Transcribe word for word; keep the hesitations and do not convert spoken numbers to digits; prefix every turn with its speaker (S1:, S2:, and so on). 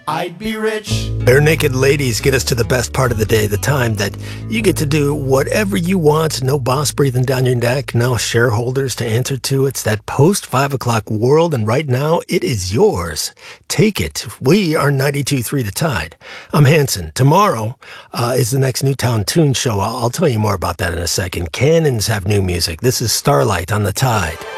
S1: I'd be rich.
S2: Bare Naked Ladies get us to the best part of the day, the time that you get to do whatever you want, no boss breathing down your neck, no shareholders to answer to. It's that post five o'clock world, and right now it is yours. Take it. We are ninety-two point three The Tide. I'm Hanson. Tomorrow uh, is the next Newtown Tune Show. I'll, I'll tell you more about that in a second. Cannons have new music. This is Starlight on The Tide.